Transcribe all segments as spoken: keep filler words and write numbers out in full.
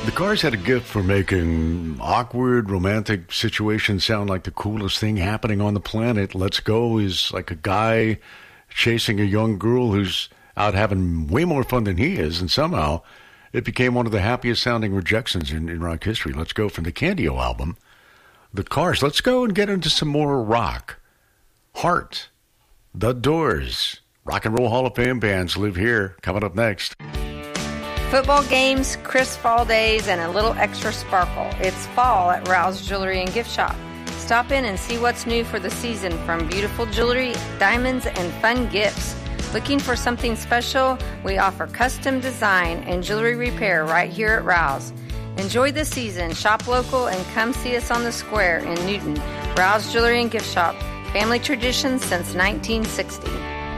The Cars had a gift for making awkward, romantic situations sound like the coolest thing happening on the planet. Let's Go is like a guy chasing a young girl who's out having way more fun than he is, and somehow it became one of the happiest sounding rejections in, in rock history. Let's Go from the Candy-O album. The Cars. Let's go and get into some more rock. Heart. The Doors. Rock and Roll Hall of Fame bands live here. Coming up next. Football games, crisp fall days, and a little extra sparkle. It's fall at Rouse Jewelry and Gift Shop. Stop in and see what's new for the season, from beautiful jewelry, diamonds, and fun gifts. Looking for something special? We offer custom design and jewelry repair right here at Rouse. Enjoy the season, shop local, and come see us on the square in Newton. Rouse Jewelry and Gift Shop. Family tradition since nineteen sixty.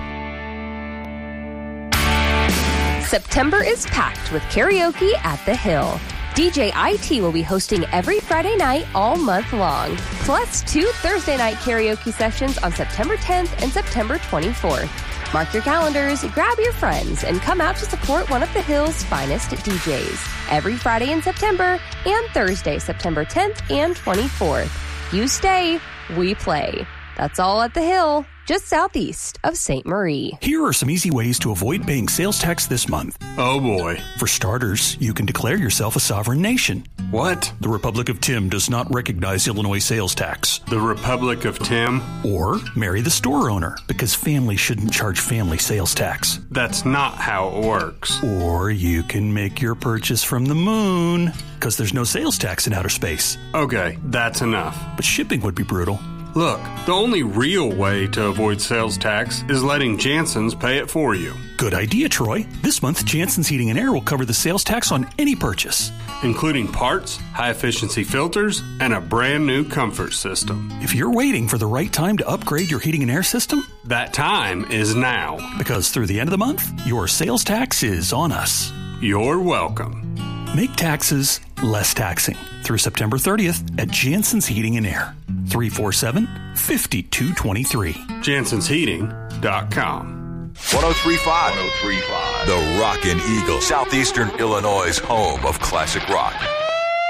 September is packed with karaoke at the Hill. D J I T will be hosting every Friday night all month long, plus two Thursday night karaoke sessions on September tenth and September twenty-fourth. Mark your calendars, grab your friends, and come out to support one of the Hill's finest D Js every Friday in September and Thursday, September tenth and twenty-fourth. You stay, we play. That's all at the Hill, just southeast of Saint Marie. Here are some easy ways to avoid paying sales tax this month. Oh boy. For starters, you can declare yourself a sovereign nation. What? The Republic of Tim does not recognize Illinois sales tax. The Republic of Tim? Or marry the store owner, because families shouldn't charge family sales tax. That's not how it works. Or you can make your purchase from the moon, because there's no sales tax in outer space. Okay, that's enough. But shipping would be brutal. Look, the only real way to avoid sales tax is letting Jansen's pay it for you. Good idea, Troy. This month, Jansen's Heating and Air will cover the sales tax on any purchase, including parts, high-efficiency filters, and a brand-new comfort system. If you're waiting for the right time to upgrade your heating and air system, that time is now. Because through the end of the month, your sales tax is on us. You're welcome. Make taxes less taxing through September thirtieth at Jansen's Heating and Air. three four seven, five two two three. Jansens Heating dot com. one oh three point five. one oh three point five. The Rockin' Eagle. Southeastern Illinois' home of classic rock.